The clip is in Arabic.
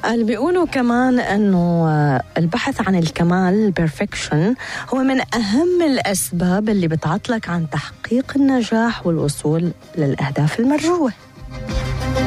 اللي بيقولوا كمان أنه البحث عن الكمال perfection هو من أهم الأسباب اللي بتعطلك عن تحقيق النجاح والوصول للأهداف المرجوة.